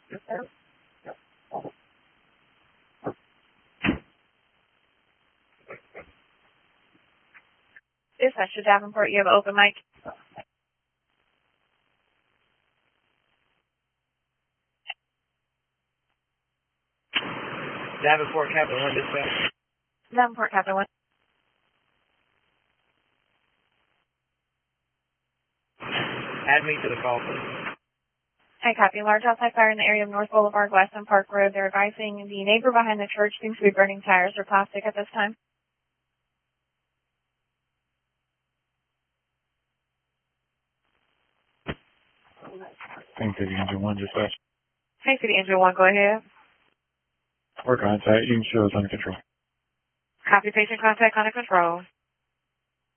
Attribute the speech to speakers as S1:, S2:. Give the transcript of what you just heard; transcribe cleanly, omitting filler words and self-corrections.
S1: Dispatcher Davenport, you have an open mic.
S2: Davenport, Captain 1, dispatch.
S1: Davenport, Captain 1.
S2: Add me to the call, please.
S1: Hi, copy. Large outside fire in the area of North Boulevard, West and Park Road. They're advising the neighbor behind the church seems to be burning tires or plastic at this time.
S3: Thanks, City Engine 1, dispatch.
S1: Hey, City Engine 1, go ahead.
S3: Or contact, you can show us under control.
S1: Copy, patient contact under control.